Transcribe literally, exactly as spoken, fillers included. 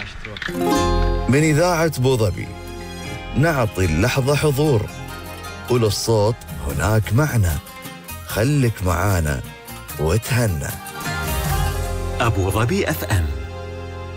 من إذاعة بوظبي نعطي اللحظة حضور، وللصوت هناك معنى. خلك معانا وتهنى. أبو ظبي أف أم.